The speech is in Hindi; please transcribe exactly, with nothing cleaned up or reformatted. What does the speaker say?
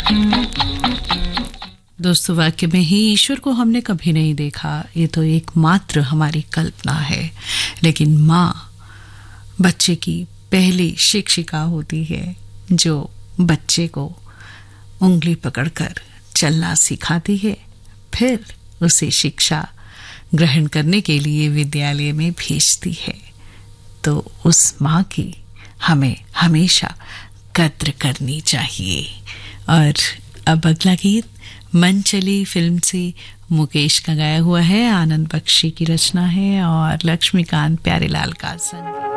दोस्तों, वाक्य में ही ईश्वर को हमने कभी नहीं देखा, ये तो एकमात्र हमारी कल्पना है। लेकिन माँ बच्चे की पहली शिक्षिका होती है, जो बच्चे को उंगली पकड़कर चलना सिखाती है, फिर उसे शिक्षा ग्रहण करने के लिए विद्यालय में भेजती है। तो उस माँ की हमें हमेशा कद्र करनी चाहिए। और अब अगला गीत मन चली फिल्म से मुकेश का गाया हुआ है, आनंद बख्शी की रचना है और लक्ष्मीकांत प्यारेलाल का संगीत।